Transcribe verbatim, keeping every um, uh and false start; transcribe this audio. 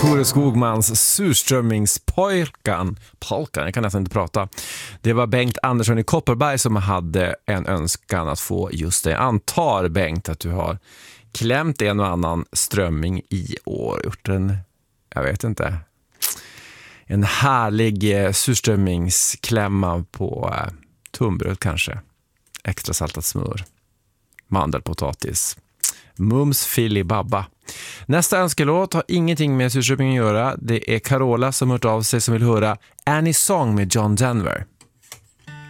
Tore Skogmans surströmmingspojkan. Polkan, jag kan nästan inte prata. Det var Bengt Andersson i Kopparberg som hade en önskan att få just det. Jag antar, Bengt, att du har klämt en och annan strömming i år. Gjort en, jag vet inte, en härlig eh, surströmmingsklämma på eh, tunnbröd kanske. Extra saltat smör. Mandelpotatis. Mums filibabba. Nästa önskelåt har ingenting med surströmming att göra. Det är Carola som hört av sig som vill höra Annie Song med John Denver.